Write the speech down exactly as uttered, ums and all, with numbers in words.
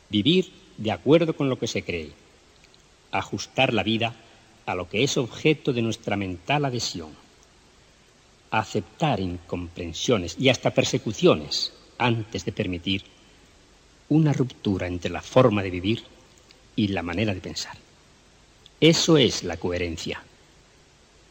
Vivir de acuerdo con lo que se cree. Ajustar la vida a lo que es objeto de nuestra mental adhesión. Aceptar incomprensiones y hasta persecuciones antes de permitir una ruptura entre la forma de vivir y la manera de pensar. Eso es la coherencia.